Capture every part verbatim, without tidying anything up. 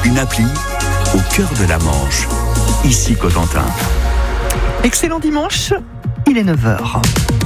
une appli au cœur de la Manche. Ici Cotentin. Excellent dimanche, il est neuf heures.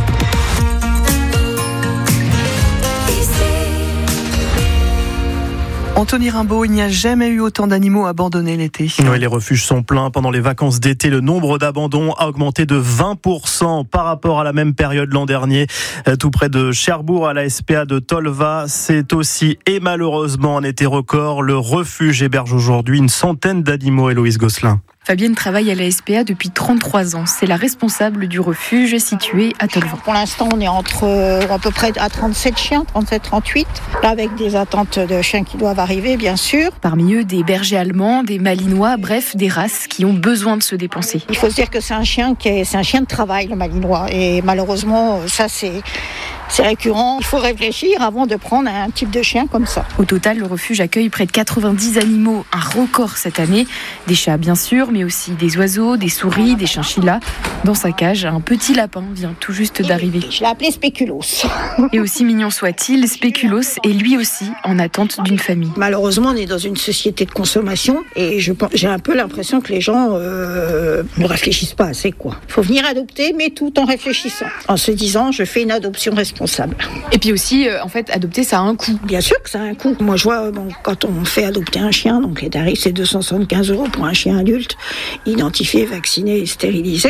Anthony Rimbaud, il n'y a jamais eu autant d'animaux abandonnés l'été. Oui, les refuges sont pleins. Pendant les vacances d'été, le nombre d'abandons a augmenté de vingt pour cent par rapport à la même période l'an dernier. Tout près de Cherbourg, à la S P A de Tolva, c'est aussi et malheureusement un été record. Le refuge héberge aujourd'hui une centaine d'animaux. Héloïse Gosselin. Fabienne travaille à la S P A depuis trente-trois ans. C'est la responsable du refuge situé à Tolva. Pour l'instant, on est entre euh, à peu près à trente-sept chiens, trente-sept trente-huit. Là, avec des attentes de chiens qui doivent arriver, bien sûr. Parmi eux, des bergers allemands, des malinois, bref, des races qui ont besoin de se dépenser. Il faut se dire que c'est un chien qui est, c'est un chien de travail, le malinois. Et malheureusement, ça, c'est... C'est récurrent, il faut réfléchir avant de prendre un type de chien comme ça. Au total, le refuge accueille près de quatre-vingt-dix animaux, un record cette année. Des chats bien sûr, mais aussi des oiseaux, des souris, des chinchillas. Dans sa cage, un petit lapin vient tout juste d'arriver. Je l'ai appelé Spéculos. Et aussi mignon soit-il, Spéculos est lui aussi en attente d'une famille. Malheureusement, on est dans une société de consommation et je, j'ai un peu l'impression que les gens euh, ne réfléchissent pas assez, quoi. Il faut venir adopter, mais tout en réfléchissant. En se disant, je fais une adoption responsable. Et puis aussi, euh, en fait, adopter, ça a un coût. Bien sûr que ça a un coût. Moi, je vois, bon, quand on fait adopter un chien, donc les tarifs, c'est deux cent soixante-quinze euros pour un chien adulte, identifié, vacciné et stérilisé.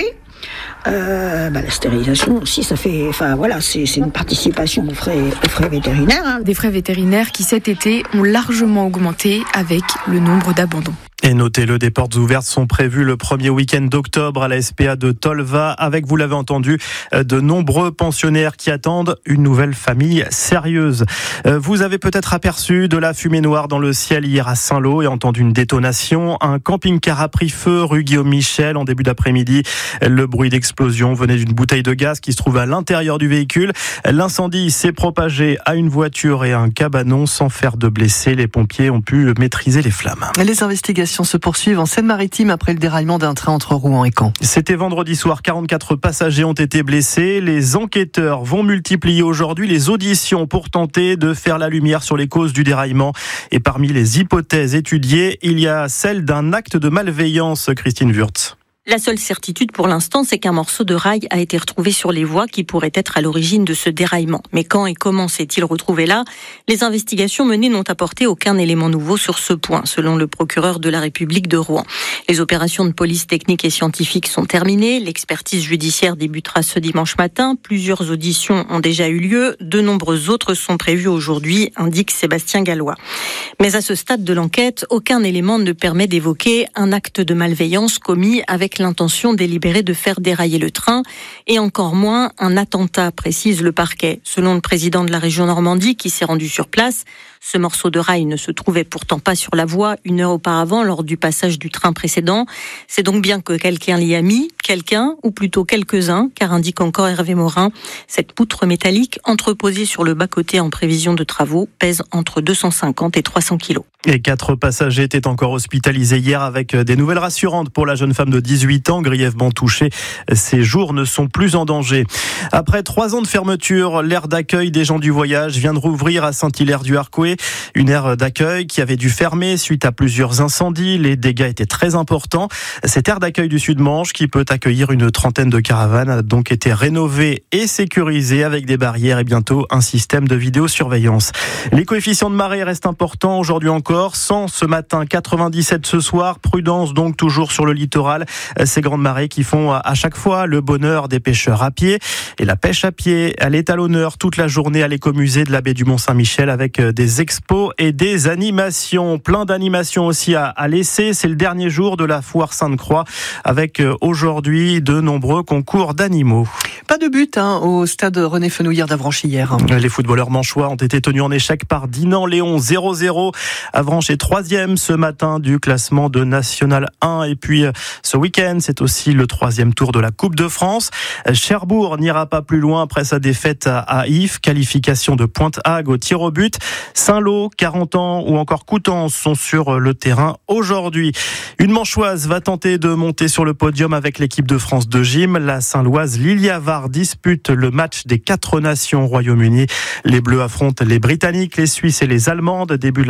Euh, bah, la stérilisation aussi, ça fait, enfin voilà, c'est, c'est une participation aux frais, aux frais vétérinaires. Hein. Des frais vétérinaires qui cet été ont largement augmenté avec le nombre d'abandons. Et notez-le, des portes ouvertes sont prévues le premier week-end d'octobre à la S P A de Tolva, avec, vous l'avez entendu, de nombreux pensionnaires qui attendent une nouvelle famille sérieuse. Vous avez peut-être aperçu de la fumée noire dans le ciel hier à Saint-Lô et entendu une détonation. Un camping-car a pris feu rue Guillaume Michel en début d'après-midi. Le bruit d'explosion venait d'une bouteille de gaz qui se trouvait à l'intérieur du véhicule. L'incendie s'est propagé à une voiture et à un cabanon sans faire de blessés. Les pompiers ont pu maîtriser les flammes. Les investigations se poursuivent en Seine-Maritime après le déraillement d'un train entre Rouen et Caen. C'était vendredi soir, quarante-quatre passagers ont été blessés. Les enquêteurs vont multiplier aujourd'hui les auditions pour tenter de faire la lumière sur les causes du déraillement. Et parmi les hypothèses étudiées, il y a celle d'un acte de malveillance, Christine Wurtz. La seule certitude pour l'instant, c'est qu'un morceau de rail a été retrouvé sur les voies qui pourrait être à l'origine de ce déraillement. Mais quand et comment s'est-il retrouvé là ? Les investigations menées n'ont apporté aucun élément nouveau sur ce point, selon le procureur de la République de Rouen. Les opérations de police technique et scientifique sont terminées. L'expertise judiciaire débutera ce dimanche matin. Plusieurs auditions ont déjà eu lieu. De nombreuses autres sont prévues aujourd'hui, indique Sébastien Gallois. Mais à ce stade de l'enquête, aucun élément ne permet d'évoquer un acte de malveillance commis avec l'intention délibérée de faire dérailler le train et encore moins un attentat, précise le parquet. Selon le président de la région Normandie qui s'est rendu sur place, ce morceau de rail ne se trouvait pourtant pas sur la voie une heure auparavant lors du passage du train précédent. C'est donc bien que quelqu'un l'y a mis, quelqu'un, ou plutôt quelques-uns, car indique encore Hervé Morin, cette poutre métallique entreposée sur le bas-côté en prévision de travaux pèse entre deux cent cinquante et trois cents kilos. Et quatre passagers étaient encore hospitalisés hier avec des nouvelles rassurantes pour la jeune femme de dix-huit ans, grièvement touchée. Ses jours ne sont plus en danger. Après trois ans de fermeture, l'aire d'accueil des gens du voyage vient de rouvrir à Saint-Hilaire-du-Harcouët. Une aire d'accueil qui avait dû fermer suite à plusieurs incendies. Les dégâts étaient très importants. Cette aire d'accueil du Sud-Manche, qui peut accueillir une trentaine de caravanes, a donc été rénovée et sécurisée avec des barrières et bientôt un système de vidéosurveillance. Les coefficients de marée restent importants aujourd'hui encore. cent ce matin, quatre-vingt-dix-sept ce soir. Prudence donc toujours sur le littoral. Ces grandes marées qui font à chaque fois le bonheur des pêcheurs à pied. Et la pêche à pied, elle est à l'honneur toute la journée à l'écomusée de la baie du Mont-Saint-Michel avec des expos et des animations. Plein d'animations aussi à, à laisser. C'est le dernier jour de la foire Sainte-Croix avec aujourd'hui de nombreux concours d'animaux. Pas de but hein, au stade René Fenouillère d'Avranches hier. Les footballeurs manchois ont été tenus en échec par Dinan-Léon zéro zéro. Avranches est troisième ce matin du classement de National un. Et puis ce week-end, c'est aussi le troisième tour de la Coupe de France. Cherbourg n'ira pas plus loin après sa défaite à Yves. Qualification de Pointe-Hague au tir au but. Saint-Lô, quarante ans ou encore Coutances sont sur le terrain aujourd'hui. Une manchoise va tenter de monter sur le podium avec l'équipe de France de gym. La Saint-Loise Lilia Var dispute le match des quatre nations au Royaume-Uni. Les Bleus affrontent les Britanniques, les Suisses et les Allemandes. Début